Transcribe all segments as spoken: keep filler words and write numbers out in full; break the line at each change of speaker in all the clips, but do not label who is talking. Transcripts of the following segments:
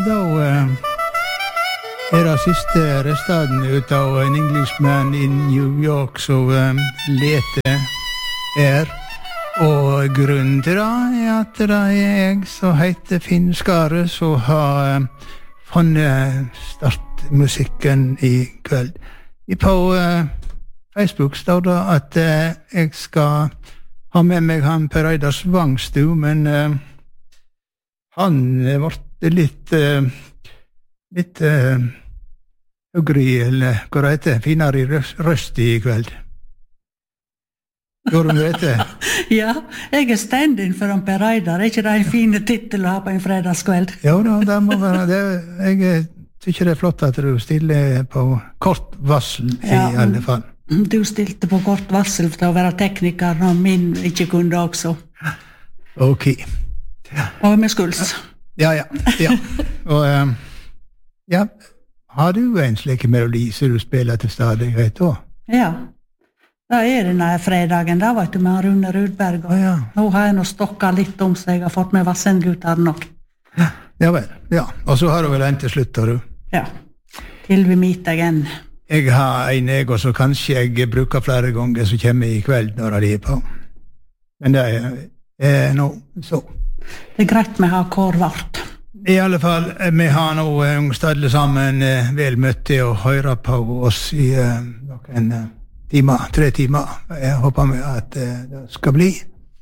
da uh, er det siste restaden ut av en Englishman i New York som um, leter er. Og grunnen til det er at det er jeg som heter Finn Skare som har um, funnet startmusikken i kveld. På uh, Facebook står det at uh, jeg skal ha med meg han Per Eidar Svangstu, men uh, han ble litt uh, litt uh, høyre i, eller hva det heter, finere i røst i kveld. Gjør du det?
Ja, jeg er stand-in for han Per Eidar. Er ikke det en fin titel å ha på en fredagskveld?
Ja da, det må være det. Jeg tykker det er flott at du stiller på kort varsel i ja, alle fall.
Du stilte på kort varsel for å være tekniker når min ikke kunne også.
Ok.
Ja. Og med skuls.
Ja, ja, ja. Og um, ja, har du en slik melodi som du spiller til stadighet da?
Ja, da er det denne fredagen da, vet du, med Rune Rudberg. Og
ja.
Nå har jeg nå stokket litt om seg, jeg har fått med Vassendgutter nok.
Ja, ja vel, ja. Og så har du vel en til slutt, har du?
Ja, til vi meet again.
Jeg har en ego som kanskje jeg bruker flere ganger som kommer i kveld når de er på. Men det er, er nå så.
Det er greit med å ha kårvart.
I alle fall, vi har nå ungstadle sammen vel møtt til å høre på oss i uh, noen uh, timer, tre timer. Jeg håper med at uh, det skal bli.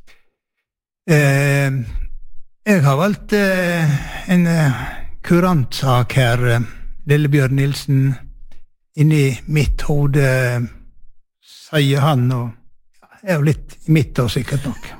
Uh, jeg har valgt uh, en uh, kurantsak her, uh, Lillebjørn Nilsen, inni mitt hode, uh, sier han, og er jo litt i mitt og sikkert nok.